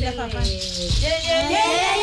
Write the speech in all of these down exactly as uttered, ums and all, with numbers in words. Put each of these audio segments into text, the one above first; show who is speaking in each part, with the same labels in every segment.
Speaker 1: Gracias, papá. Yeah, yeah, yeah, yeah,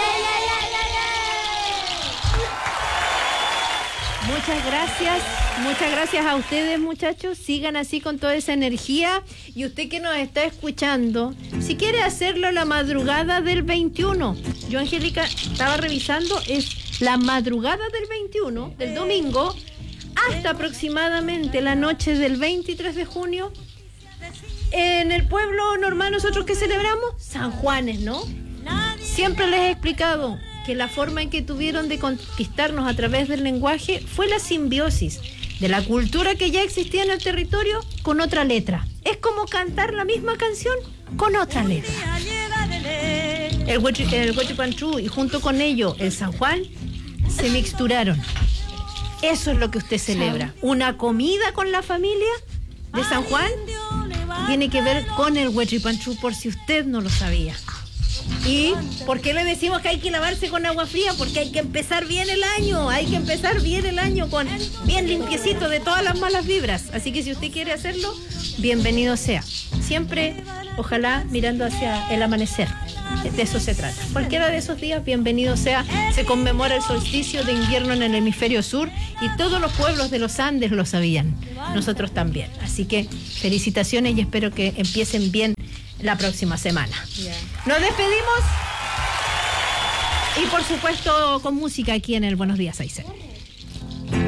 Speaker 2: Muchas gracias, muchas gracias a ustedes, muchachos. Sigan así con toda esa energía. Y usted que nos está escuchando, si quiere hacerlo la madrugada del veintiuno, yo, Angélica, estaba revisando, es la madrugada del veintiuno, del domingo, hasta aproximadamente la noche del veintitrés de junio. En el pueblo normal, nosotros que celebramos San Juanes, ¿no? Siempre les he explicado que la forma en que tuvieron de conquistarnos a través del lenguaje fue la simbiosis de la cultura que ya existía en el territorio con otra letra. Es como cantar la misma canción con otra letra. El Huechipanchú y junto con ello el San Juan se mixturaron. Eso es lo que usted celebra. Una comida con la familia de San Juan tiene que ver con el Huechipanchú, por si usted no lo sabía. ¿Y por qué le decimos que hay que lavarse con agua fría? Porque hay que empezar bien el año, hay que empezar bien el año con bien limpiecito de todas las malas vibras. Así que si usted quiere hacerlo, bienvenido sea. Siempre, ojalá, mirando hacia el amanecer. De eso se trata. Cualquiera de esos días, bienvenido sea. Se conmemora el solsticio de invierno en el hemisferio sur y todos los pueblos de los Andes lo sabían. Nosotros también. Así que felicitaciones y espero que empiecen bien la próxima semana. Nos despedimos y por supuesto con música aquí en el Buenos Días Aysén.